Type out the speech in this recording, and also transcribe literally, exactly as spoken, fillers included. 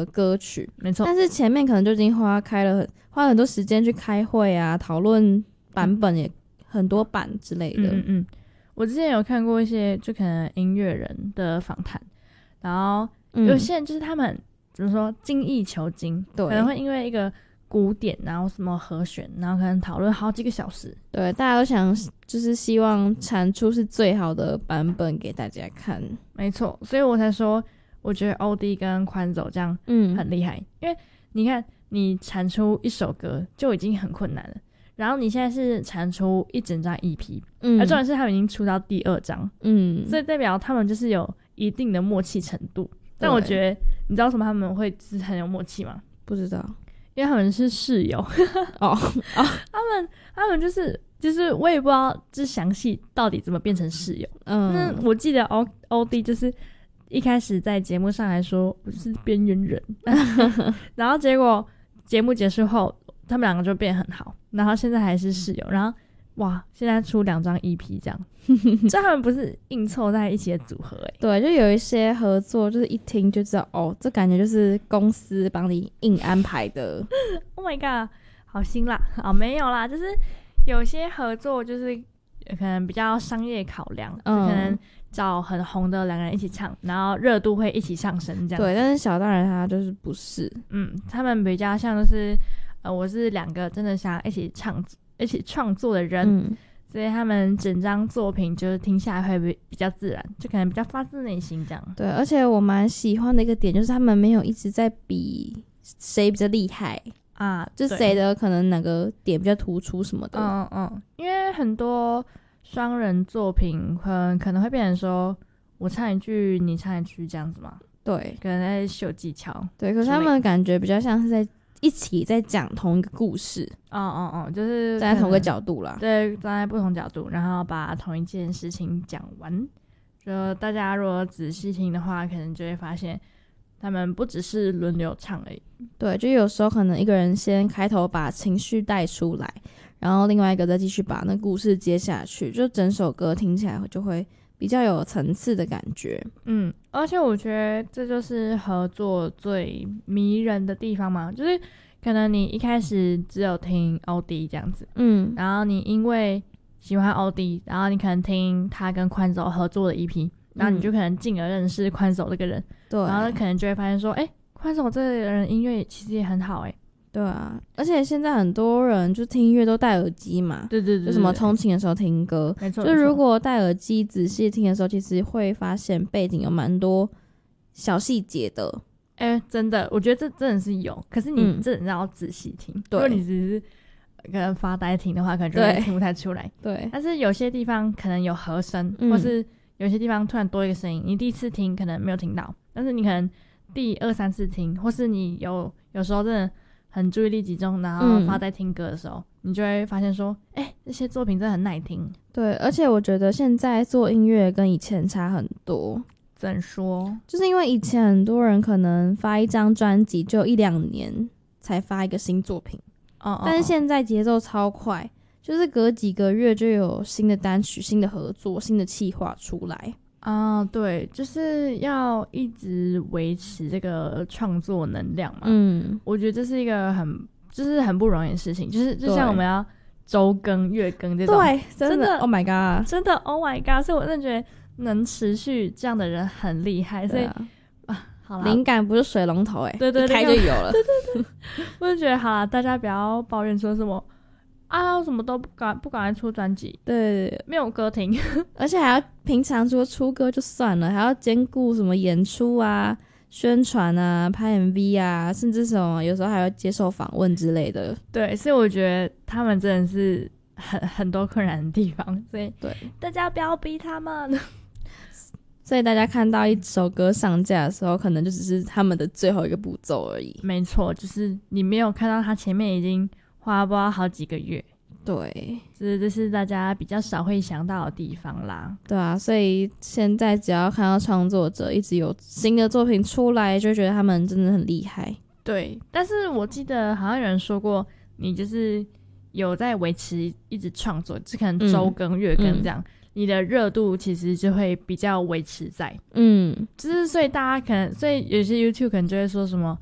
的歌曲， 没错。 但是前面可能就已经花开了花了很多时间去开会啊，讨论版本也很多版之类的。 嗯嗯嗯，我之前有看过一些就可能音乐人的访谈，然后有些人就是他们、嗯、怎么说精益求精，对，可能会因为一个鼓点然后什么和弦，然后可能讨论好几个小时。对， 大家都想就是希望产出是最好的版本给大家看。 没错，所以我才说我觉得欧弟跟宽走这样很厉害、嗯、因为你看你产出一首歌就已经很困难了，然后你现在是产出一整张 E P， 嗯，而重点是他们已经出到第二张，嗯，所以代表他们就是有一定的默契程度。但我觉得你知道为什么他们会是很有默契吗？ 不知道， 因为他们是室友。哦哦，他们他们就是就是我也不知道这详细到底怎么变成室友。嗯，那我记得欧欧弟就是一开始在节目上来说我是边缘人，然后结果节目结束后他们两个就变很好，然后现在还是室友，然后哇，现在出两张 E P 这样，这他们不是硬凑在一起的组合欸。 对，就有一些合作，就是一听就知道哦，这感觉就是公司帮你硬安排的。 Oh my god， 好辛辣哦，没有啦，就是有些合作就是可能比较商业考量，嗯、就可能找很红的两个人一起唱，然后热度会一起上升这样。 对，但是小大人他就是不是， 嗯，他们比较像就是呃，我是两个真的想一起唱。一起创作的人、嗯、所以他们整张作品就是听下来会比较自然，就可能比较发自内心这样。 对，而且我蛮喜欢的一个点就是他们没有一直在比谁比较厉害啊，就谁的可能哪个点比较突出什么的。 嗯嗯，因为很多双人作品可能可能会变成说我唱一句你唱一句这样子嘛。 对， 可能在秀技巧。 对，可是他们感觉比较像是在一起在讲同一个故事。 哦哦哦，就是站在同一个角度啦。 对，站在不同角度，然后把同一件事情讲完。就大家如果仔细听的话，可能就会发现他们不只是轮流唱而已。 对，就有时候可能一个人先开头把情绪带出来，然后另外一个再继续把那故事接下去，就整首歌听起来就会比较有层次的感觉。 嗯，而且我觉得这就是合作最迷人的地方嘛，就是可能你一开始只有听欧弟这样子，嗯，然后你因为喜欢欧弟，然后你可能听他跟宽手合作的 E P， 然后你就可能进而认识宽手这个人，对、嗯，然后可能就会发现说，哎，宽手这个人音乐其实也很好，哎， 对啊，而且现在很多人就听音乐都戴耳机嘛， 对对 对, 对， 就什么通勤的时候听歌， 没错， 就如果戴耳机仔细听的时候，其实会发现背景有蛮多小细节的。 哎、欸，真的，我觉得这真的是有，可是你真的要仔细听、嗯。如果你只是可能发呆听的话，可能就会听不太出来。对，但是有些地方可能有和声、嗯，或是有些地方突然多一个声音，你第一次听可能没有听到，但是你可能第二三次听，或是你有有时候真的很注意力集中，然后发呆听歌的时候，嗯、你就会发现说，哎、欸，这些作品真的很耐听。 对，而且我觉得现在做音乐跟以前差很多。 怎说？ 就是因为以前很多人可能发一张专辑就一两年才发一个新作品，哦哦哦，但是现在节奏超快，就是隔几个月就有新的单曲、新的合作、新的企划出来啊。对，就是要一直维持这个创作能量嘛。嗯，我觉得这是一个很就是很不容易的事情，就是就像我们要周更、月更这种， 对，真的, 真的 ，Oh my god， 真的 ，Oh my god， 所以我真的觉得。能持续这样的人很厉害，所以 啊, 啊，好啦， 灵感不是水龙头哎、欸， 对对对， 一开就有了。 对对对，我就觉得好啦，大家不要抱怨说什么啊，什么都不敢不敢出专辑， 对， 没有歌听， 而且还要平常除了出歌就算了，还要兼顾什么演出啊、宣传啊、拍 M V 啊，甚至什么有时候还要接受访问之类的。 对，所以我觉得他们真的是很很多困难的地方，所以对大家不要逼他们。 所以大家看到一首歌上架的时候，可能就只是他们的最后一个步骤而已。 没错，就是你没有看到他前面已经花不知道好几个月。 对， 这这是大家比较少会想到的地方啦。 对啊，所以现在只要看到创作者一直有新的作品出来，就觉得他们真的很厉害。 对，但是我记得好像有人说过，你就是有在维持一直创作，就可能周更、嗯、月更这样。嗯，你的热度其实就会比较维持在，嗯，就是所以大家可能，所以有些 YouTube 可能就会说什么